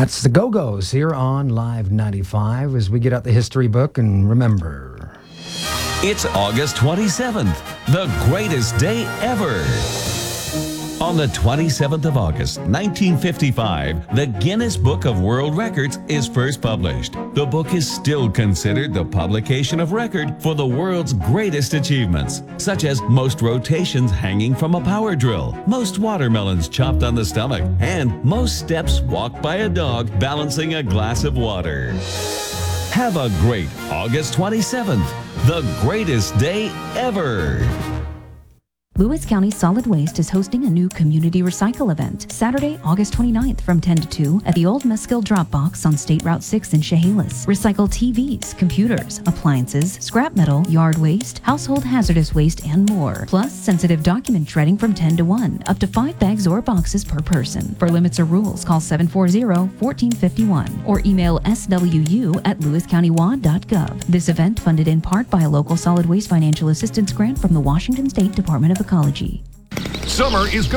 That's the Go-Go's here on Live 95 as we get out the history book and remember. It's August 27th, the greatest day ever. On the 27th of August, 1955, the Guinness Book of World Records is first published. The book is still considered the publication of record for the world's greatest achievements, such as most rotations hanging from a power drill, most watermelons chopped on the stomach, and most steps walked by a dog balancing a glass of water. Have a great August 27th, the greatest day ever. Lewis County Solid Waste is hosting a new community recycle event Saturday, August 29th from 10 to 2 at the Old Mesquill Drop Box on State Route 6 in Chehalis. Recycle TVs, computers, appliances, scrap metal, yard waste, household hazardous waste, and more. Plus, sensitive document shredding from 10 to 1, up to 5 bags or boxes per person. For limits or rules, call 740-1451 or email swu@lewiscountywad.gov. This event funded in part by a local solid waste financial assistance grant from the Washington State Department of Ecology. Summer is